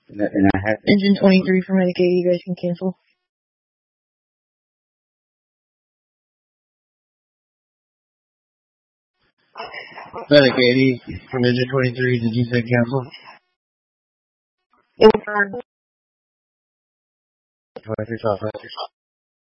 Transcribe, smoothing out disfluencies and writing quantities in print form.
And I have Engine 23 for Medicaid, you guys can cancel. Medicaid from Engine 23. Did you say cancel? It was 23 software.